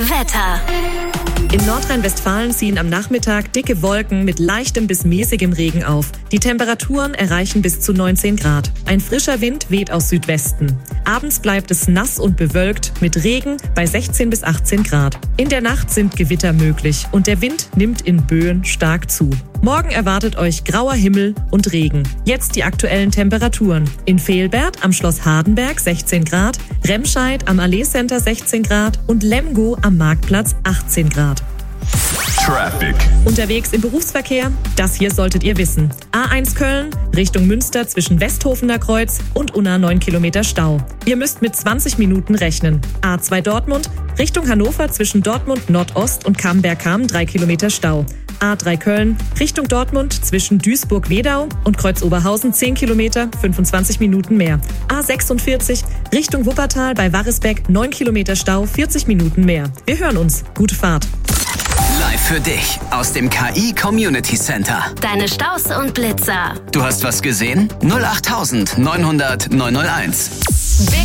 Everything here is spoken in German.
Wetter. In Nordrhein-Westfalen ziehen am Nachmittag dicke Wolken mit leichtem bis mäßigem Regen auf. Die Temperaturen erreichen bis zu 19 Grad. Ein frischer Wind weht aus Südwesten. Abends bleibt es nass und bewölkt mit Regen bei 16 bis 18 Grad. In der Nacht sind Gewitter möglich und der Wind nimmt in Böen stark zu. Morgen erwartet euch grauer Himmel und Regen. Jetzt die aktuellen Temperaturen. In Vehlbert am Schloss Hardenberg 16 Grad, Remscheid am Allee Center 16 Grad und Lemgo am Marktplatz 18 Grad. Traffic. Unterwegs im Berufsverkehr, das hier solltet ihr wissen. A1 Köln, Richtung Münster zwischen Westhofener Kreuz und Unna 9 Kilometer Stau. Ihr müsst mit 20 Minuten rechnen. A2 Dortmund, Richtung Hannover zwischen Dortmund Nordost und Camberg-Kam 3 Kilometer Stau. A3 Köln, Richtung Dortmund zwischen Duisburg-Wedau und Kreuz-Oberhausen 10 Kilometer, 25 Minuten mehr. A46, Richtung Wuppertal bei Warresbeck 9 Kilometer Stau, 40 Minuten mehr. Wir hören uns. Gute Fahrt. Live für dich aus dem KI Community Center. Deine Staus und Blitzer. Du hast was gesehen? 08900 901.